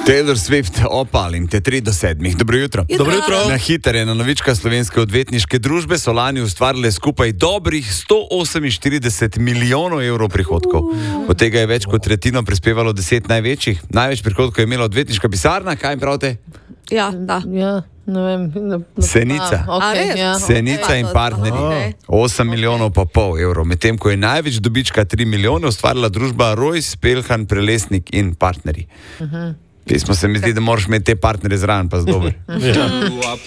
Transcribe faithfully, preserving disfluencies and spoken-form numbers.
Taylor Swift, Opal in te tri do sedmih. Dobro jutro. Dobro jutro. Na Hiter je na novička slovenske odvetniške družbe so lani ustvarile skupaj dobrih sto oseminštirideset milijonov evrov prihodkov. Od tega je več kot tretjino prispevalo deset največjih. Največ prihodkov je imela odvetniška pisarna, kaj jim pravite? Ja, da. Ja, ne vem. Ne, ne, Senica. A, okay, ja. Senica in partnerji. osem milijonov pa pol evrov. Medtem, ko je največ dobička tri milijone ustvarila družba Rojs, Pelhan, Prelesnik in partnerji. Uh-huh. Pismo se mi zdi, da moraš imeti te partnerje zraven, pa z dober. Ja.